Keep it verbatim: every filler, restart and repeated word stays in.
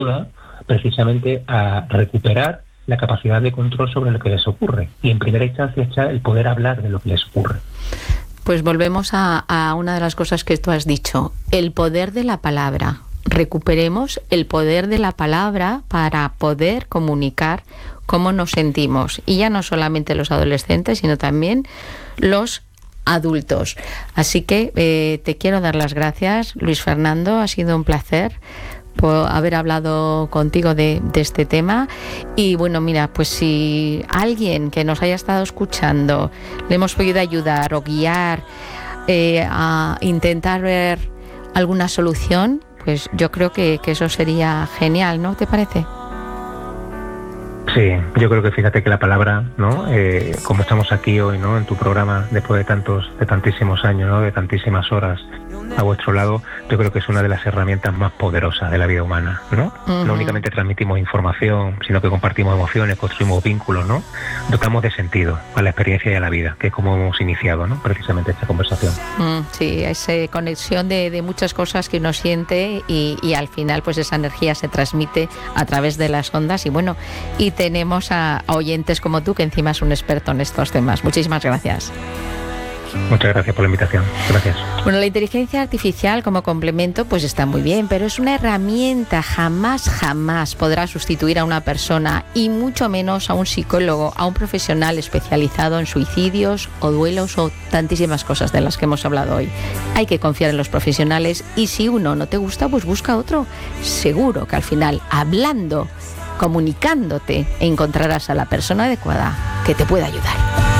precisamente a recuperar la capacidad de control sobre lo que les ocurre y en primera instancia el poder hablar de lo que les ocurre. Pues volvemos a, a una de las cosas que tú has dicho, el poder de la palabra. Recuperemos el poder de la palabra para poder comunicar cómo nos sentimos. Y ya no solamente los adolescentes, sino también los adultos. Así que eh, te quiero dar las gracias, Luis Fernando. Ha sido un placer por haber hablado contigo de, de este tema. Y bueno, mira, pues si alguien que nos haya estado escuchando le hemos podido ayudar o guiar eh, a intentar ver alguna solución, pues yo creo que, que eso sería genial, ¿no te parece? Sí, yo creo que fíjate que la palabra, ¿no? Eh, como estamos aquí hoy, ¿no? En tu programa, después de tantos, de tantísimos años, ¿no? De tantísimas horas a vuestro lado, yo creo que es una de las herramientas más poderosas de la vida humana, ¿no? Uh-huh. No únicamente transmitimos información, sino que compartimos emociones, construimos vínculos, ¿no? Dotamos de sentido a la experiencia y a la vida, que es como hemos iniciado, ¿no? Precisamente esta conversación. Mm, sí, esa conexión de, de muchas cosas que uno siente y, y al final pues esa energía se transmite a través de las ondas y bueno, y tenemos a, a oyentes como tú que encima es un experto en estos temas. Muchísimas gracias. Muchas gracias por la invitación. Gracias. Bueno, la inteligencia artificial como complemento pues está muy bien, pero es una herramienta, jamás, jamás podrá sustituir a una persona y mucho menos a un psicólogo, a un profesional especializado en suicidios o duelos o tantísimas cosas de las que hemos hablado hoy. Hay que confiar en los profesionales y si uno no te gusta, pues busca otro. Seguro que al final, hablando, comunicándote, encontrarás a la persona adecuada que te pueda ayudar.